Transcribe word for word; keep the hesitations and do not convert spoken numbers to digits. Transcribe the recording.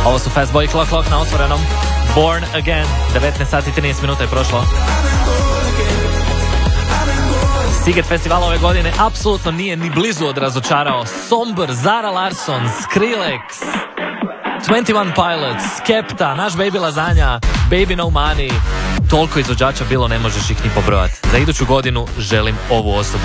Ovo su Fast Boy Clock Clock na otvorenom. Born Again, devetnaest sati i trinaest minuta je prošlo. Siget festivala ove godine apsolutno nije ni blizu od razočarao. Somber, Zara Larsson, Skrillex, Twenty One Pilots, Skepta, naš Baby Lasagna, Baby No Money. Toliko izvođača bilo, ne možeš ih ni pobrojati. Za iduću godinu želim ovu osobu.